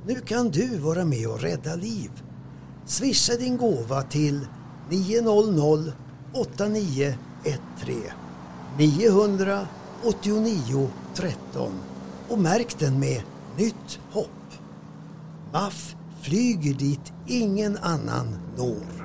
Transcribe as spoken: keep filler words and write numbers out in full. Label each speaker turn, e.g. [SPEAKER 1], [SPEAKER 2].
[SPEAKER 1] Nu kan du vara med och rädda liv. Swisha din gåva till nio noll noll åtta nio ett tre nio åtta nio tretton och märk den med Nytt hopp. M A F flyger dit ingen annan når.